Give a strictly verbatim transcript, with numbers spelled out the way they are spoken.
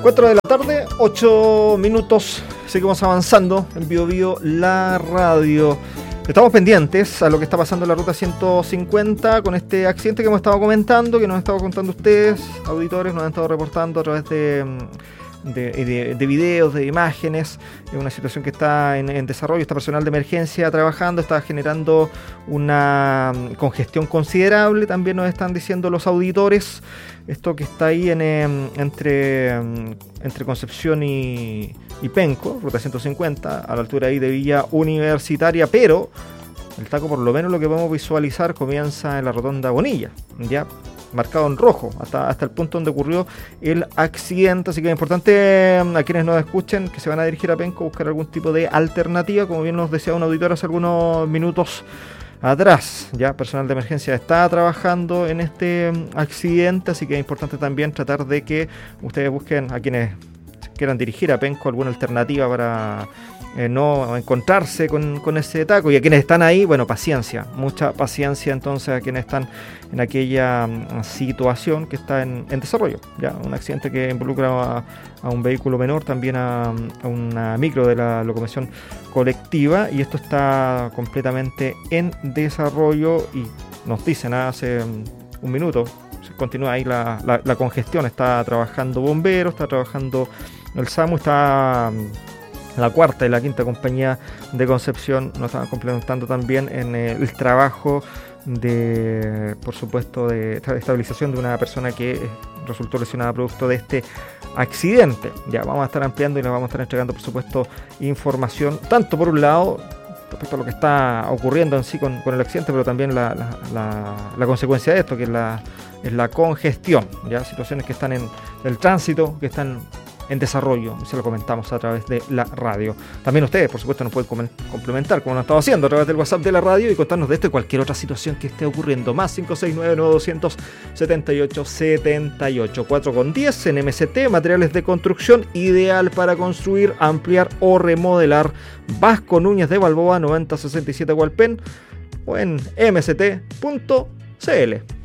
cuatro de la tarde, ocho minutos, seguimos avanzando en Bio Bio, la radio. Estamos pendientes a lo que está pasando en la ruta ciento cincuenta con este accidente que hemos estado comentando, que nos han estado contando ustedes, auditores, nos han estado reportando a través de, de, de, de videos, de imágenes. Es una situación que está en, en desarrollo, está personal de emergencia trabajando, está generando una congestión considerable, también nos están diciendo los auditores. Esto que está ahí en, en, entre, entre Concepción y, y Penco, ruta ciento cincuenta, a la altura ahí de Villa Universitaria, pero el taco, por lo menos lo que podemos visualizar, comienza en la rotonda Bonilla, ya marcado en rojo, hasta, hasta el punto donde ocurrió el accidente. Así que es importante a quienes nos escuchen, que se van a dirigir a Penco, buscar algún tipo de alternativa, como bien nos decía un auditor hace algunos minutos atrás. Ya personal de emergencia está trabajando en este accidente, así que es importante también tratar de que ustedes busquen, a quienes quieran dirigir a Penco, alguna alternativa para eh, no encontrarse con, con ese taco, y a quienes están ahí, bueno, paciencia, mucha paciencia entonces a quienes están en aquella um, situación que está en, en desarrollo, ya un accidente que involucra a, a un vehículo menor, también a, a una micro de la locomoción colectiva, y esto está completamente en desarrollo. Y nos dicen hace um, un minuto, continúa ahí la, la, la congestión, está trabajando bomberos, está trabajando el SAMU, está um, la cuarta y la quinta compañía de Concepción, nos están complementando también en el, el trabajo de, por supuesto, de estabilización de una persona que resultó lesionada producto de este accidente. Ya vamos a estar ampliando y les vamos a estar entregando, por supuesto, información, tanto por un lado respecto a lo que está ocurriendo en sí con, con el accidente, pero también la, la, la, la consecuencia de esto, que es la, es la congestión, ya situaciones que están en el tránsito, que están en desarrollo, se lo comentamos a través de la radio. También ustedes, por supuesto, nos pueden complementar, como lo han estado haciendo, a través del WhatsApp de la radio, y contarnos de esto y cualquier otra situación que esté ocurriendo. Más cinco seis nueve, nueve dos cero cero, siete ocho siete ocho. cuatro con diez en M C T, materiales de construcción, ideal para construir, ampliar o remodelar. Vasco Núñez de Balboa, noventa sesenta y siete Hualpén, o en m c t punto c l.